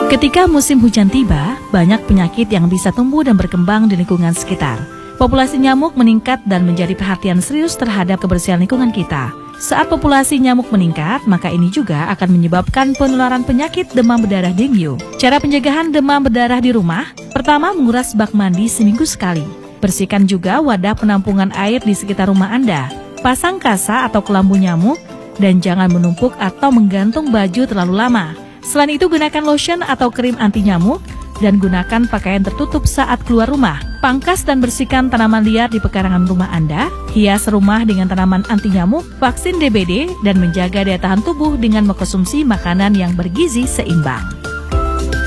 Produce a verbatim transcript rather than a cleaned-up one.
Ketika musim hujan tiba, banyak penyakit yang bisa tumbuh dan berkembang di lingkungan sekitar. Populasi nyamuk meningkat dan menjadi perhatian serius terhadap kebersihan lingkungan kita. Saat populasi nyamuk meningkat, maka ini juga akan menyebabkan penularan penyakit demam berdarah dengue. Cara pencegahan demam berdarah di rumah, pertama menguras bak mandi seminggu sekali. Bersihkan juga wadah penampungan air di sekitar rumah Anda. Pasang kasa atau kelambu nyamuk, dan jangan menumpuk atau menggantung baju terlalu lama. Selain itu, gunakan lotion atau krim anti nyamuk dan gunakan pakaian tertutup saat keluar rumah. Pangkas dan bersihkan tanaman liar di pekarangan rumah Anda, hias rumah dengan tanaman anti nyamuk, vaksin D B D, dan menjaga daya tahan tubuh dengan mengkonsumsi makanan yang bergizi seimbang.